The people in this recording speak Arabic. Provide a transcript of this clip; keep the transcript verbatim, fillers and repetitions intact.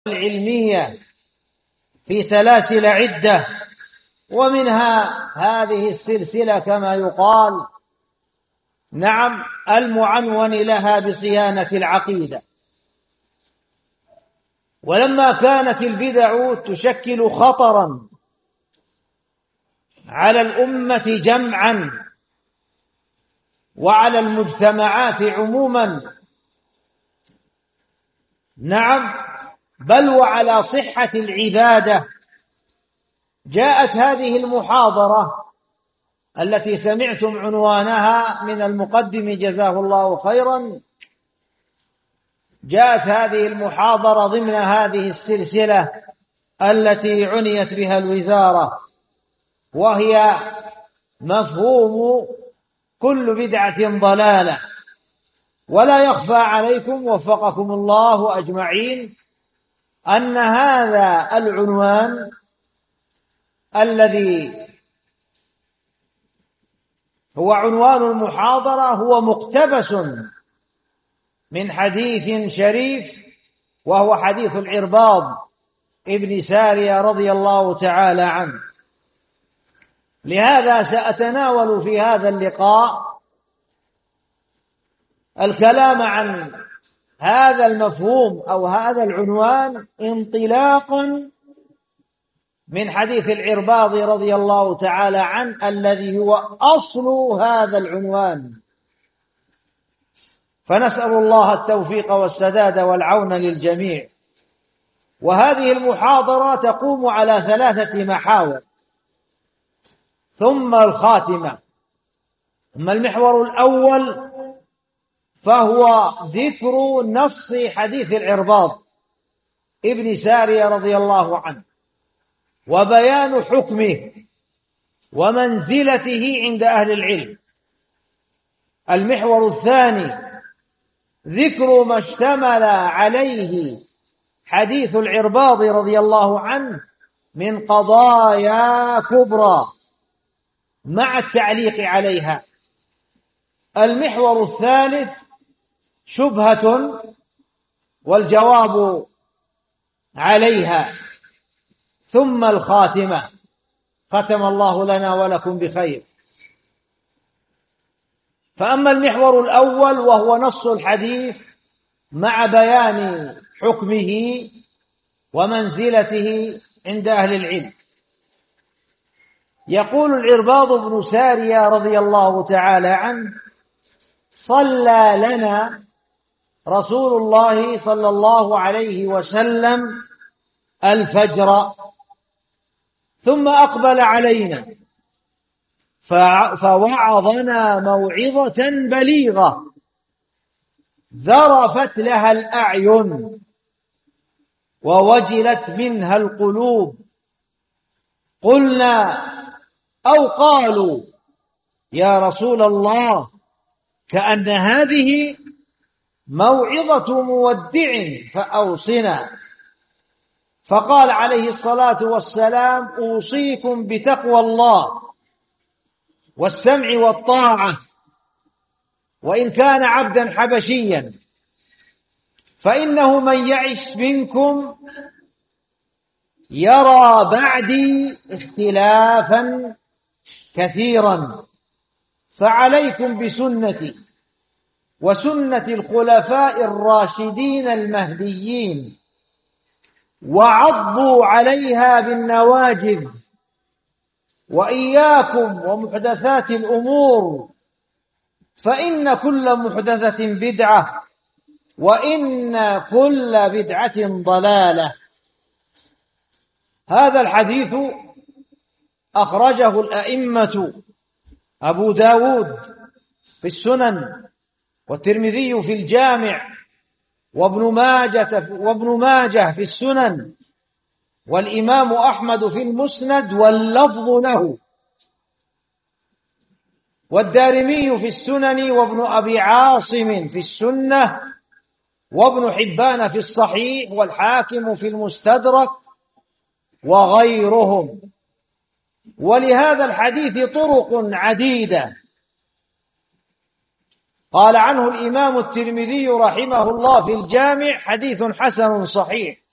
العلمية في سلاسل عدة، ومنها هذه السلسلة كما يقال نعم المعنون لها بصيانة العقيدة. ولما كانت البدع تشكل خطرا على الأمة جمعا وعلى المجتمعات عموما، نعم بل وعلى صحة العبادة، جاءت هذه المحاضرة التي سمعتم عنوانها من المقدم جزاه الله خيرا. جاءت هذه المحاضرة ضمن هذه السلسلة التي عنيت بها الوزارة، وهي مفهوم كل بدعة ضلالة. ولا يخفى عليكم وفقكم الله أجمعين أن هذا العنوان الذي هو عنوان المحاضرة هو مقتبس من حديث شريف، وهو حديث العرباض ابن سارية رضي الله تعالى عنه. لهذا سأتناول في هذا اللقاء الكلام عن هذا المفهوم أو هذا العنوان انطلاقا من حديث العرباض رضي الله تعالى عنه الذي هو أصل هذا العنوان. فنسأل الله التوفيق والسداد والعون للجميع. وهذه المحاضرة تقوم على ثلاثة محاور، ثم الخاتمة. أما المحور الأول فهو ذكر نص حديث العرباض ابن سارية رضي الله عنه وبيان حكمه ومنزلته عند أهل العلم. المحور الثاني ذكر ما اشتمل عليه حديث العرباض رضي الله عنه من قضايا كبرى مع التعليق عليها. المحور الثالث شبهة والجواب عليها، ثم الخاتمة. ختم الله لنا ولكم بخير. فأما المحور الأول وهو نص الحديث مع بيان حكمه ومنزلته عند أهل العلم، يقول العرباض بن سارية رضي الله تعالى عنه: صلى لنا رسول الله صلى الله عليه وسلم الفجر ثم أقبل علينا فوعظنا موعظة بليغة ذرفت لها الأعين ووجلت منها القلوب. قلنا أو قالوا يا رسول الله كأن هذه موعظة مودع فأوصنا. فقال عليه الصلاة والسلام: أوصيكم بتقوى الله والسمع والطاعة، وإن كان عبدا حبشيا، فإنه من يعش منكم يرى بعدي اختلافا كثيرا، فعليكم بسنتي وسنة الخلفاء الراشدين المهديين، وعضوا عليها بالنواجذ، وإياكم ومحدثات الأمور، فإن كل محدثة بدعة وإن كل بدعة ضلالة. هذا الحديث أخرجه الأئمة أبو داود في السنن، والترمذي في الجامع، وابن ماجة وابن ماجه في السنن، والإمام أحمد في المسند واللفظ له، والدارمي في السنن، وابن أبي عاصم في السنة، وابن حبان في الصحيح، والحاكم في المستدرك، وغيرهم. ولهذا الحديث طرق عديدة. قال عنه الإمام الترمذي رحمه الله في الجامع: حديث حسن صحيح.